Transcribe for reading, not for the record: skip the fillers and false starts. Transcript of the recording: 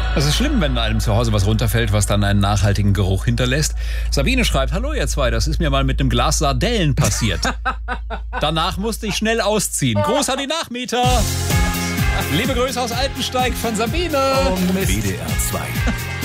Es ist schlimm, wenn einem zu Hause was runterfällt, was dann einen nachhaltigen Geruch hinterlässt. Sabine schreibt, hallo ihr zwei, das ist mir mal mit einem Glas Sardellen passiert. Danach musste ich schnell ausziehen. Gruß an die Nachmieter. Liebe Grüße aus Altensteig von Sabine. WDR 2.